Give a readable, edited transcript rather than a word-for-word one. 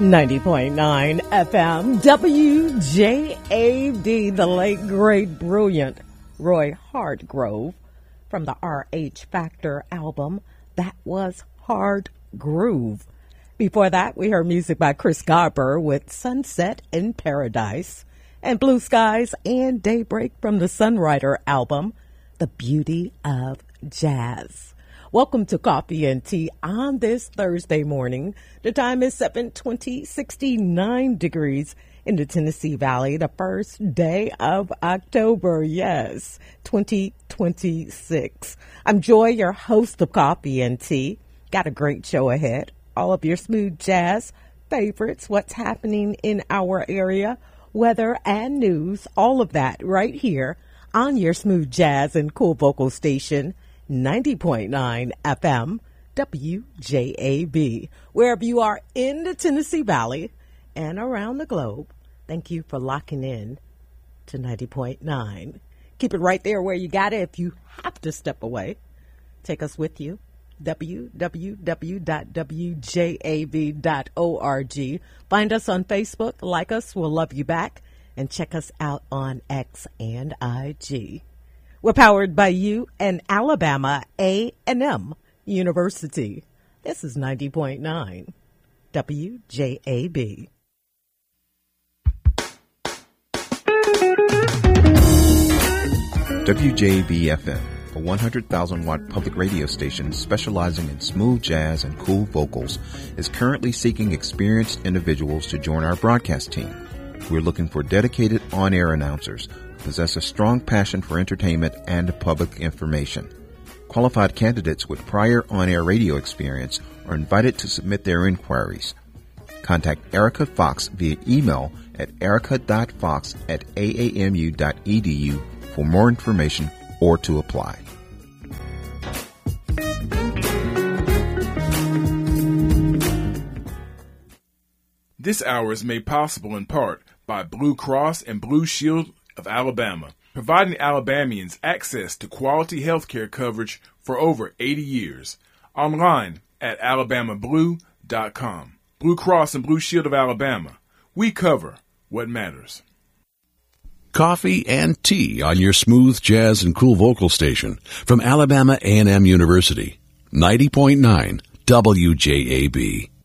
90.9 FM, WJAB, the late, great, brilliant Roy Hargrove from the RH Factor album. That was Hard Groove. Before that, we heard music by Chris Garber with Sunset in Paradise and Blue Skies and Daybreak from the Sunrider album, The Beauty of Jazz. Welcome to Coffee and Tea on this Thursday morning. The time is 7:20, 69 degrees in the Tennessee Valley, the first day of October, yes, 2026. I'm Joy, your host of Coffee and Tea. Got a great show ahead. All of your smooth jazz favorites, what's happening in our area, weather and news, all of that right here on your smooth jazz and cool vocal station, 90.9 FM, WJAB. Wherever you are in the Tennessee Valley and around the globe, thank you for locking in to 90.9. Keep it right there where you got it. If you have to step away, take us with you. www.wjab.org. Find us on Facebook, like us, we'll love you back, and check us out on X and IG. We're powered by you and Alabama A&M University. This is 90.9 WJAB. WJB-FM, a 100,000-watt public radio station specializing in smooth jazz and cool vocals, is currently seeking experienced individuals to join our broadcast team. We're looking for dedicated on-air announcers who possess a strong passion for entertainment and public information. Qualified candidates with prior on-air radio experience are invited to submit their inquiries. Contact Erica Fox via email at erica.fox@aamu.edu for more information or to apply. This hour is made possible in part by Blue Cross and Blue Shield of Alabama, providing Alabamians access to quality health care coverage for over 80 years. Online at alabamablue.com. Blue Cross and Blue Shield of Alabama. We cover what matters. Coffee and tea on your smooth jazz and cool vocal station from Alabama A&M University, 90.9 WJAB.